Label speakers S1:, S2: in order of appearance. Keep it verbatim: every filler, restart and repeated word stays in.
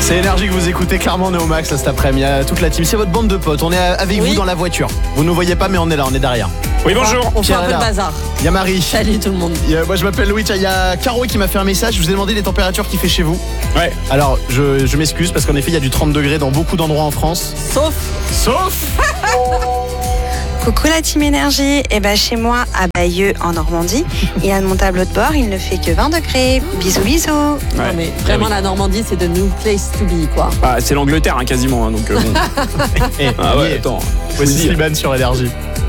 S1: C'est Énergie que vous écoutez, clairement on est au max là cet après-midi, toute la team, c'est votre bande de potes, on est avec
S2: Oui.
S1: vous dans la voiture. Vous ne nous voyez pas mais on est là, on est derrière.
S3: Oui, bonjour.
S2: On fait un
S1: Pierre
S2: peu
S1: est
S2: de
S1: là.
S2: bazar.
S1: Il y a Marie.
S2: Salut tout le monde.
S1: Il y a- moi je m'appelle Louis, il y a Caro qui m'a fait un message, je vous ai demandé les températures qu'il fait chez vous.
S3: Ouais.
S1: Alors je, je m'excuse parce qu'en effet il y a du trente degrés dans beaucoup d'endroits en France.
S2: Sauf
S1: Sauf
S4: Coucou la team énergie, et ben chez moi à Bayeux en Normandie et à mon tableau de bord il ne fait que vingt degrés. Bisous bisous.
S2: Non, mais vraiment
S3: Ah oui.
S2: la Normandie c'est the new place to be quoi.
S3: Ah, c'est l'Angleterre hein, quasiment, hein, donc euh, bon.
S1: Et
S3: Ah ouais,
S1: yeah.
S3: attends.
S1: Voici
S3: Faut se dire.
S1: Slimane sur Énergie.